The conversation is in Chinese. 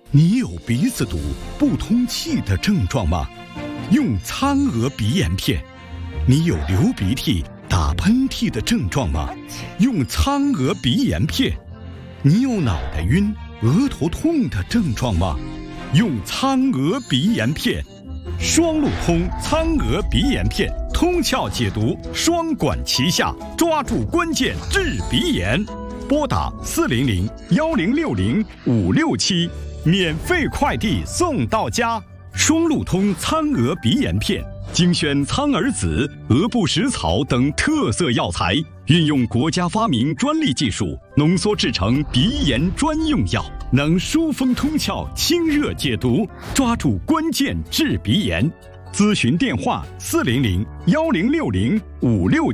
你有鼻子堵、不通气的症状吗？用苍娥鼻炎片。你有流鼻涕、打喷嚏的症状吗？用苍娥鼻炎片。你有脑袋晕、额头痛的症状吗？用苍娥鼻炎片。双路通苍娥鼻炎片，通窍解毒，双管齐下，抓住关键治鼻炎。拨打400-1060-567，免费快递送到家。双路通苍娥鼻炎片，精选苍耳子、鹅不食草等特色药材，运用国家发明专利技术，浓缩制成鼻炎专用药，能疏风通窍、清热解毒，抓住关键治鼻炎。咨询电话：400-1060-567。